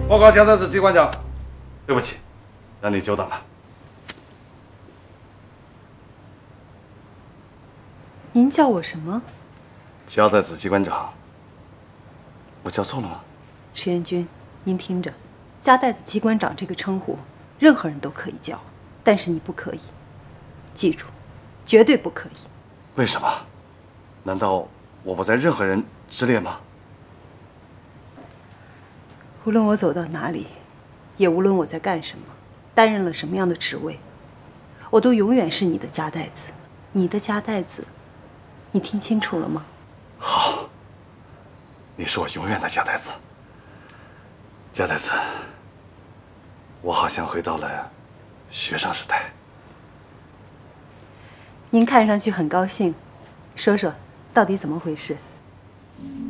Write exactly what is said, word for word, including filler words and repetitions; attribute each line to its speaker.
Speaker 1: 报告夹带子机关长，对不起，让你久等了。
Speaker 2: 您叫我什么？
Speaker 1: 夹带子机关长。我叫错了吗？
Speaker 2: 石元军，您听着，夹带子机关长这个称呼，任何人都可以叫，但是你不可以。记住，绝对不可以。
Speaker 1: 为什么？难道我不在任何人之列吗？
Speaker 2: 无论我走到哪里，也无论我在干什么，担任了什么样的职位，我都永远是你的夹带子，你的夹带子。你听清楚了吗？
Speaker 1: 好，你是我永远的夹带子。夹带子，我好像回到了学生时代。
Speaker 2: 您看上去很高兴，说说到底怎么回事？